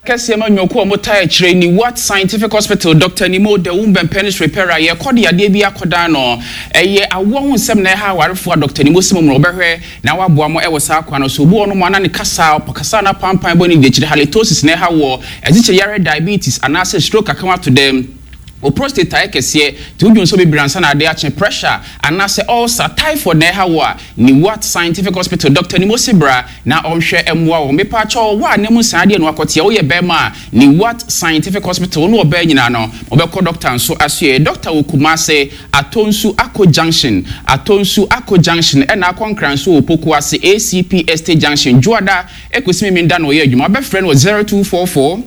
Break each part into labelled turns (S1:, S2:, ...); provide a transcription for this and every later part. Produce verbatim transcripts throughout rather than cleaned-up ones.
S1: Kesiema nyoko omota chire ni What Scientific Hospital Doctor Nimo de Womben Penis Repairer ye kode ade bi akoda no eye awo hu nsem na ha warefo Doctor Nimo simo mo behwe na waboa mo e wo sa akwa no so bu ono mo na ne kasa kasa na pampan boni de chire halitosis na ha wo eziche yare diabetes anase stroke akama to them o prostate ekese ti udun so be bransa na ade ache pressure anase ulcer typhoid na ha wo ni What Scientific Hospital Doctor Nimo Sibra na onhwe emwa wo mepa cho wa nemu sade no akote wo ye bema ni What Scientific Hospital no oba nyina no obekọ doctor nso asue doctor Okumase Atonsu Ako Junction Atonsu Ako Junction e na akonkran so opoku ase A C P Estate Junction Juada ekosimi minda no ye adwuma be friend was zero two four four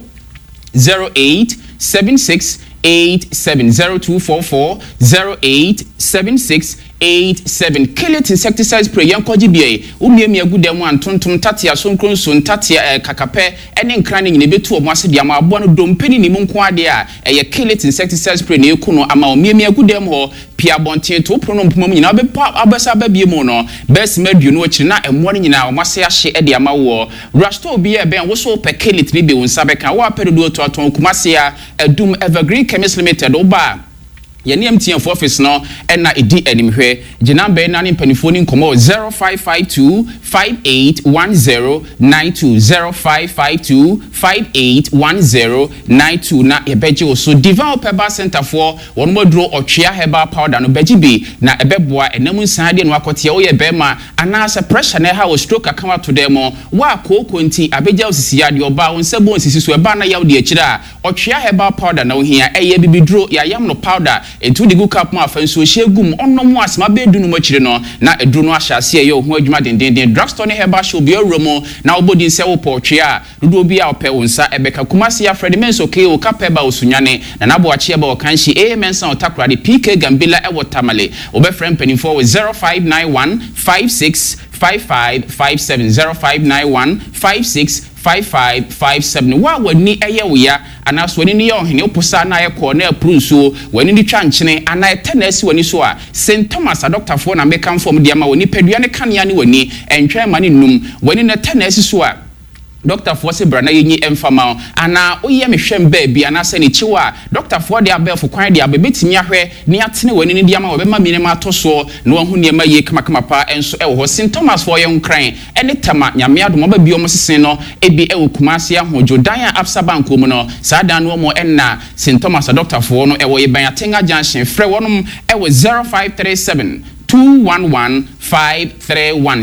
S1: zero eight seven six eight seven zero two four four zero eight seven six eight seven Killet insecticide spray yankoji bie umiemi agudemu antontom tatia sonkronso ntatia kakape ene nkrane nyine betu omo ase dia ma abo no dompeni ni munko ade a eye Killet insecticide spray na ekuno ama umiemi agudemu ho pia bonten to prono mpomam nyina obepa abesa babie mu no best medu no akiri na emo no nyina omo ase ahye ede ama wo rasto obi e ben wo so pe Killet ni be wonsa beka wo apedo to aton Kumase a Edum Evergreen Chemist Limited oba Yeni M T N for office no ena edi animhwe ginambe na ni mpanifo ni nkomo zero five five two five eight one zero nine two zero five five two five eight one zero nine two na yebeje oso Develop Herbal Center for one modro otwea herbal powder no beji bi na ebeboa enamu nsade no akote wo ye bema anasa pressure na ha wo stroke akama to dem wa akoko nti abeja osisi ya de oba wonsebo osisi so eba na yawo de akira otwea herbal powder na wo hia eye bibidro ya yam no powder enti de gu cup ma afanso hyegum onnom asma bedu no makire no na edru no ahyase ye ho adwuma dendenden drugstore ne herbal shop bi awromo na obodi nse wo potwe a dodo bi a opɛ wonsa ebeka Kumase ya Fred Menso ke o kapeba osunyane na nabo achi eba okanshi A Mensa otakra de P K Gambila e wotamale obe friend penifo with zero five nine one five six five five five seven zero five nine one five six five five five seven wa wani eye wuya anaso wani ni yohene oposa na ye ko na apruso wani ni twankyene ana etenesi wani so a Saint Thomas a doctor for na meka form dia ma wani pedua ne kanea ne wani entwe ma ne num wani na tenesi so a Doctor for se brana yenyi emfama ana oye mehwem ba bi ana se ne chiwa doctor for de abelfo kwan de abebetimi ahwe ne atene wani ne dia ma obema mine ma toso no ho ne ma ye kama kama pa enso e wo Saint Thomas for ye nkran ene tama nyame adom ba bi o mo sesen no ebi e wo Kumase ahojo dan a Absa Bank mu no sa dan no mo enna Saint Thomas doctor for no e wo ye ban atenga junction frɛ wonom e wo zero five three seven two one one five three one